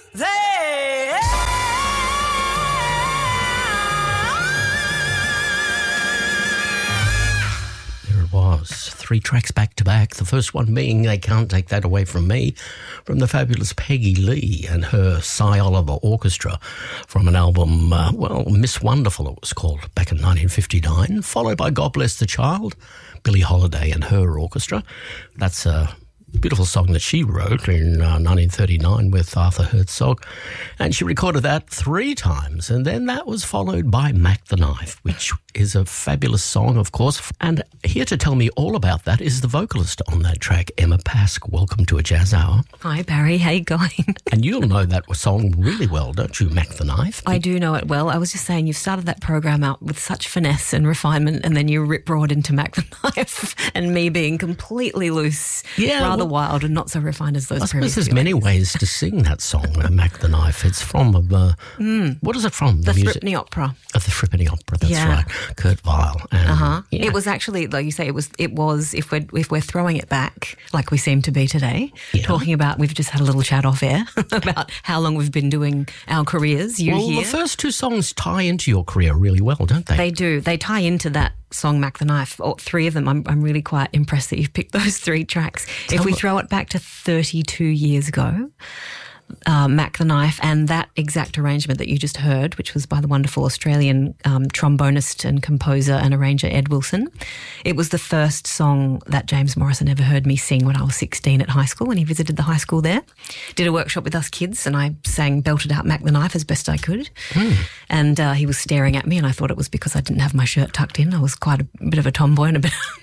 There it was, 3 tracks back to back. The first one being They Can't Take That Away From Me, from the fabulous Peggy Lee and her Cy Oliver Orchestra from an album, Miss Wonderful it was called, back in 1959, followed by God Bless the Child, Billie Holiday and her orchestra. That's a beautiful song that she wrote in 1939 with Arthur Herzog, and she recorded that 3 times, and then that was followed by Mac the Knife, which is a fabulous song, of course. And here to tell me all about that is the vocalist on that track, Emma Pask. Welcome to A Jazz Hour. Hi, Barry. How you going? And you'll know that song really well, don't you, Mac the Knife? I do know it well. I was just saying, you've started that program out with such finesse and refinement, and then you rip-roared into Mac the Knife and me being completely loose, rather wild and not so refined as those previous. There's many ways to sing that song, Mac the Knife. It's from, what is it from? The Threepenny Opera. The Threepenny Opera, that's right. Kurt Weill. And, It was actually, like you say, it was. If we're throwing it back, like we seem to be today, talking about, we've just had a little chat off air about how long we've been doing our careers. The first 2 songs tie into your career really well, don't they? They do. They tie into that song, Mac the Knife. 3 of them. I'm really quite impressed that you've picked those 3 tracks. If we throw it back to 32 years ago, Mac the Knife and that exact arrangement that you just heard, which was by the wonderful Australian trombonist and composer and arranger Ed Wilson. It was the first song that James Morrison ever heard me sing when I was 16 at high school, when he visited the high school there. Did a workshop with us kids, and I belted out Mac the Knife as best I could. And he was staring at me, and I thought it was because I didn't have my shirt tucked in. I was quite a bit of a tomboy and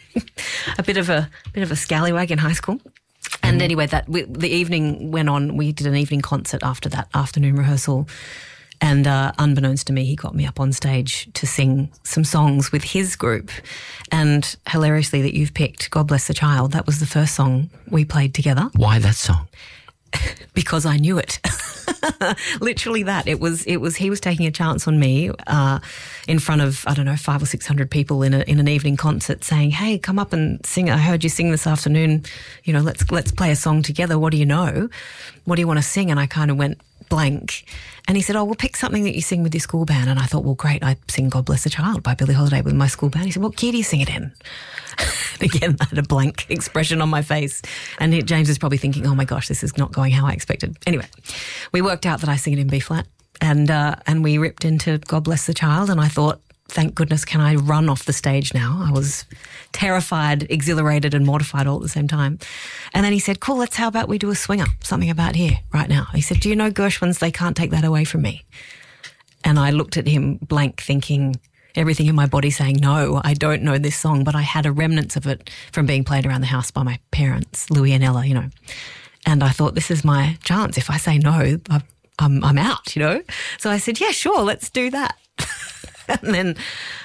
a bit of a scallywag in high school. And anyway, the evening went on. We did an evening concert after that afternoon rehearsal, and unbeknownst to me, he got me up on stage to sing some songs with his group. And hilariously, that you've picked God Bless the Child, that was the first song we played together. Why that song? Because I knew it. Literally that. He was taking a chance on me in front of, 500 or 600 people in an evening concert, saying, "Hey, come up and sing. I heard you sing this afternoon. Let's play a song together. What do you know? What do you want to sing?" And I kind of went blank. And he said, "Oh, we'll pick something that you sing with your school band." And I thought, well, great, I sing God Bless the Child by Billie Holiday with my school band. He said, "What key do you sing it in?" Again, I had a blank expression on my face. And James is probably thinking, oh my gosh, this is not going how I expected. Anyway, we worked out that I sing it in B flat, and we ripped into God Bless the Child, and I thought, thank goodness, can I run off the stage now? I was terrified, exhilarated and mortified all at the same time. And then he said, cool, how about we do a swinger, something about here right now. He said, do you know Gershwin's They Can't Take That Away From Me? And I looked at him blank, thinking, everything in my body saying, no, I don't know this song, but I had a remnants of it from being played around the house by my parents, Louie and Ella, And I thought, this is my chance. If I say no, I'm out, So I said, yeah, sure, let's do that. And then,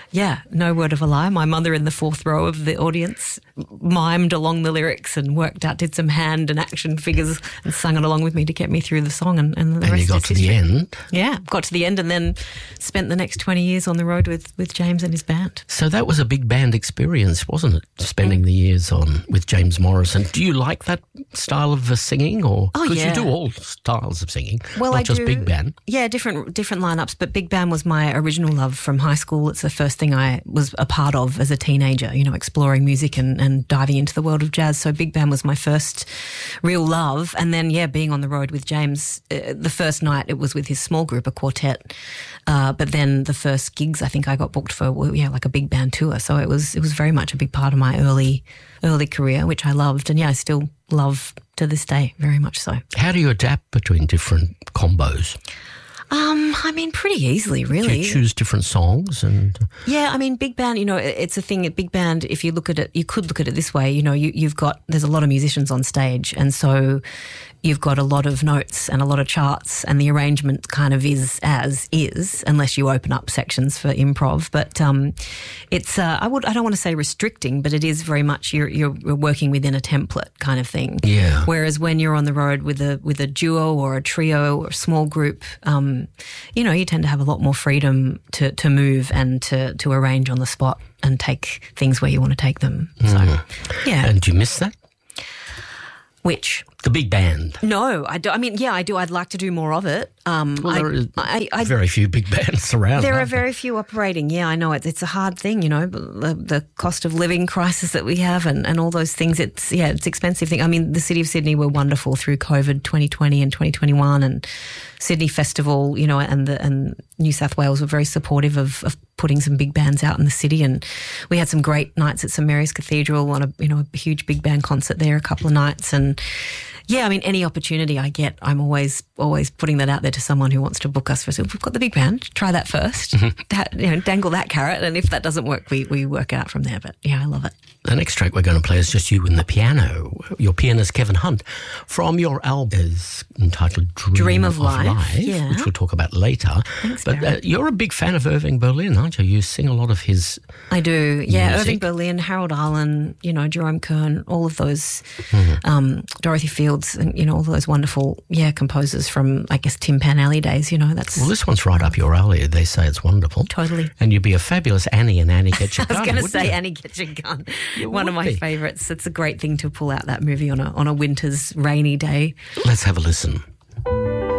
no word of a lie, my mother in the 4th row of the audience mimed along the lyrics and did some hand and action figures and sung it along with me to get me through the song. And the rest you got is to history. the end? Yeah, got to the end and then spent the next 20 years on the road with James and his band. So that was a big band experience, wasn't it, spending the years with James Morrison? Do you like that style of singing? Because you do all styles of singing, not just big band. Yeah, different lineups, but big band was my original love from high school. It's the first thing I was a part of as a teenager, exploring music and diving into the world of jazz. So big band was my first real love. And then, being on the road with James, the first night it was with his small group, a quartet. But then the first gigs I think I got booked for were, like a big band tour. So it was very much a big part of my early career, which I loved. And I still love to this day, very much so. How do you adapt between different combos? Pretty easily, really. Do you choose different songs? Yeah, big band, it's a thing at big band. If you look at it, you could look at it this way, there's a lot of musicians on stage, and so you've got a lot of notes and a lot of charts, and the arrangement kind of is as is, unless you open up sections for improv. But it's I don't want to say restricting, but it is very much you're working within a template kind of thing. Yeah. Whereas when you're on the road with a duo or a trio or a small group, you tend to have a lot more freedom to move and to arrange on the spot and take things where you want to take them. So, yeah. And do you miss that? Which? The big band. No, I do. I mean, yeah, I do. I'd like to do more of it. There are very few big bands around. There are very few operating. Yeah, I know. It's a hard thing, the cost of living crisis that we have and all those things. It's expensive thing. I mean, the City of Sydney were wonderful through COVID 2020 and 2021 and Sydney Festival, and New South Wales were very supportive of putting some big bands out in the city, and we had some great nights at St Mary's Cathedral on a huge big band concert there a couple of nights. And yeah, I mean, any opportunity I get, I'm always putting that out there to someone who wants to book us for. So we've got the big band, try that first, dangle that carrot, and if that doesn't work, we work it out from there. But yeah, I love it. The next track we're going to play is just you and the piano. Your pianist, Kevin Hunt, from your album is entitled Dream of Life, which we'll talk about later. Thanks, but you're a big fan of Irving Berlin, aren't you? You sing a lot of his I do, yeah. music. Irving Berlin, Harold Arlen, Jerome Kern, all of those, Dorothy Fields, and, all those wonderful, composers from, I guess, Tin Pan Alley days, that's... Well, this one's right up your alley. They say it's wonderful. Totally. And you'd be a fabulous Annie in Annie Get Your Gun. I was going to say Annie Get Your Gun. One of my favourites. It's a great thing to pull out that movie on a winter's rainy day. Let's have a listen.